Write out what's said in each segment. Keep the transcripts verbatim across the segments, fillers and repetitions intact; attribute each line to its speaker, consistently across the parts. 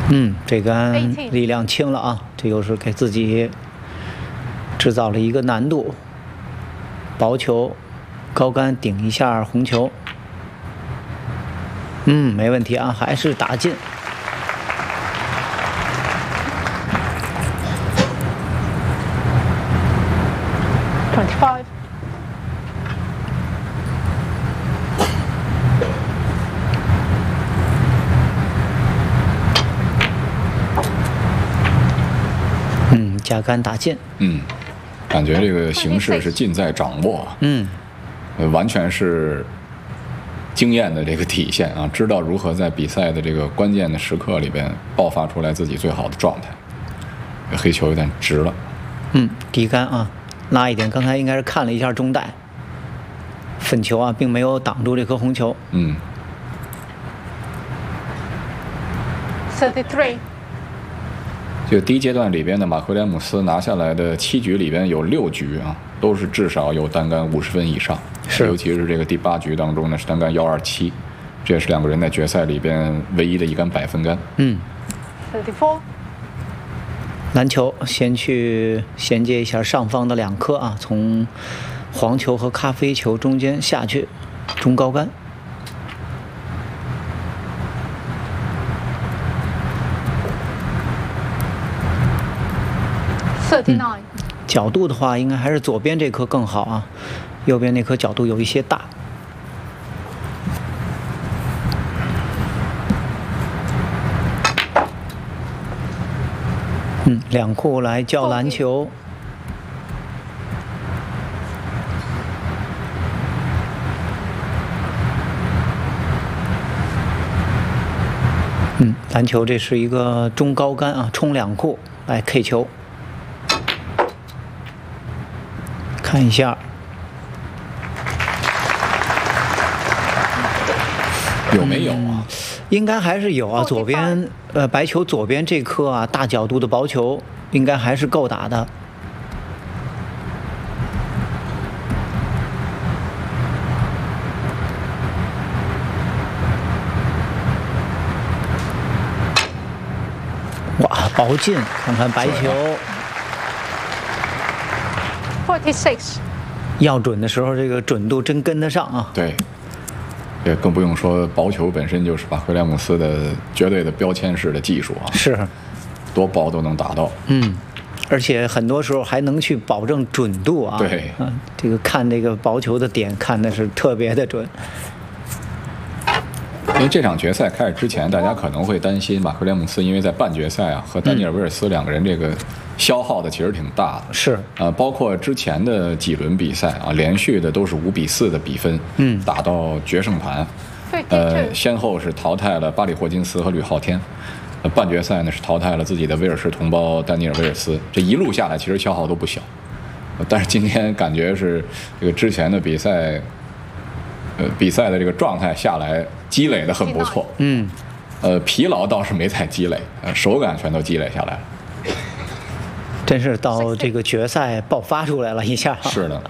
Speaker 1: 嗯，这杆力量轻了啊，这又是给自己制造了一个难度。薄球，高杆顶一下红球。嗯，没问题啊，还是打进。
Speaker 2: twenty-five。
Speaker 1: 嗯，加杆打进。
Speaker 3: 嗯，感觉这个形势是尽在掌握。
Speaker 1: 嗯，
Speaker 3: 呃，完全是经验的这个体现啊，知道如何在比赛的这个关键的时刻里边爆发出来自己最好的状态。黑球有点直了。
Speaker 1: 嗯，低杆啊，拉一点。刚才应该是看了一下中带，粉球啊，并没有挡住这颗红球。
Speaker 3: 嗯。
Speaker 2: thirty-three。
Speaker 3: 就第一阶段里边的马克·威廉姆斯拿下来的七局里边有六局啊，都是至少有单杆五十分以上。
Speaker 1: 是，
Speaker 3: 尤其是这个第八局当中呢，是单杆幺二七，这也是两个人在决赛里边唯一的一杆百分杆。
Speaker 1: 嗯。
Speaker 2: thirty-four。
Speaker 1: 篮球先去衔接一下上方的两颗啊，从黄球和咖啡球中间下去，中高杆。
Speaker 2: thirty-nine。
Speaker 1: 嗯，角度的话，应该还是左边这颗更好啊，右边那颗角度有一些大。嗯，两库来叫篮球。嗯，篮球这是一个中高杆啊，冲两库来 K 球。看一下，
Speaker 3: 有没有啊？
Speaker 1: 应该还是有啊。左边呃白球左边这颗啊大角度的薄球，应该还是够打的。哇，薄进！看看白球。
Speaker 2: forty-six。
Speaker 1: 要准的时候，这个准度真跟得上啊。
Speaker 3: 对。也更不用说薄球本身就是马克·威廉姆斯的绝对的标签式的技术啊，
Speaker 1: 是，
Speaker 3: 多薄都能打到。
Speaker 1: 嗯，而且很多时候还能去保证准度啊。
Speaker 3: 对，
Speaker 1: 嗯，这个看这个薄球的点看的是特别的准。
Speaker 3: 因为这场决赛开始之前，大家可能会担心马克·威廉姆斯，因为在半决赛啊和丹尼尔·威尔斯两个人这个消耗的其实挺大的。
Speaker 1: 是，
Speaker 3: 呃，包括之前的几轮比赛啊，连续的都是五比四的比分，
Speaker 1: 嗯，
Speaker 3: 打到决胜盘。呃，先后是淘汰了巴里·霍金斯和吕浩天。呃，半决赛呢是淘汰了自己的威尔士同胞丹尼尔·威尔斯。这一路下来，其实消耗都不小。呃、但是今天感觉是这个之前的比赛。呃，比赛的这个状态下来，积累的很不错。
Speaker 1: 嗯，
Speaker 3: 呃，疲劳倒是没太积累，呃，手感全都积累下来了。
Speaker 1: 真是到这个决赛爆发出来了一下。
Speaker 3: 是的。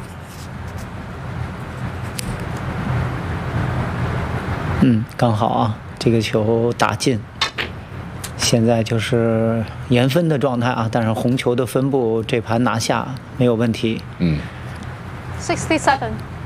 Speaker 1: 嗯，刚好啊，这个球打进。现在就是延分的状态啊，但是红球的分布这盘拿下没有问题。
Speaker 3: 嗯。
Speaker 2: sixty-seven。